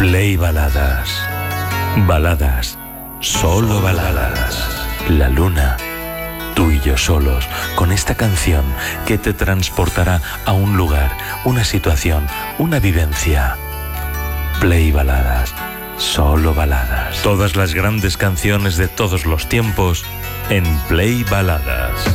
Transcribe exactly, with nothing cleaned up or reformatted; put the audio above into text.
Play Baladas. Baladas. Solo baladas. La luna. Tú y yo solos, con esta canción que te transportará a un lugar, una situación, una vivencia. Play Baladas. Solo baladas. Todas las grandes canciones de todos los tiempos en Play Baladas.